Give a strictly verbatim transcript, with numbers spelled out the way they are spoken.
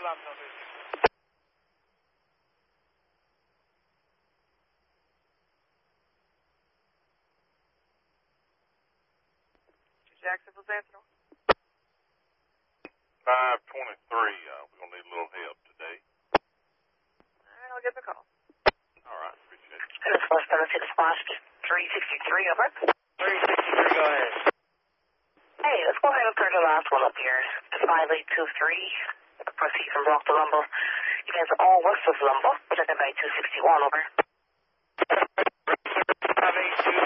laptop is. Jacksonville Central. five twenty-three, uh, we're going to need a little help today. All right, I'll give them a call. All right, appreciate it. This is West Benefit Splash three sixty-three, over. three sixty-three, go ahead. Hey, let's go ahead and start the last one up here. five eight two three, proceed from Block to Lumbo. Units all west of Lumbo, presented by two sixty-one, over. five eight two